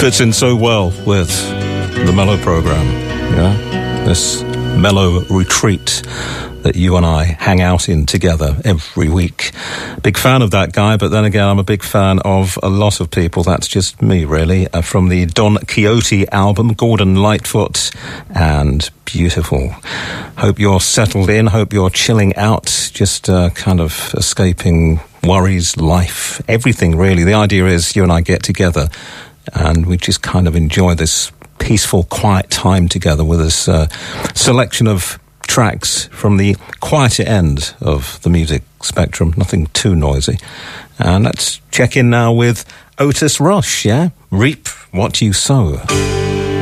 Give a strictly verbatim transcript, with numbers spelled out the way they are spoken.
Fits in so well with the Mellow program, yeah? This Mellow retreat that you and I hang out in together every week. Big fan of that guy, but then again, I'm a big fan of a lot of people. That's just me, really. Uh, from the Don Quixote album, Gordon Lightfoot, and Beautiful. Hope you're settled in, hope you're chilling out, just uh, kind of escaping worries, life, everything, really. The idea is you and I get together and we just kind of enjoy this peaceful, quiet time together with this uh, selection of tracks from the quieter end of the music spectrum, nothing too noisy. And let's check in now with Otis Rush, yeah? Reap what you sow.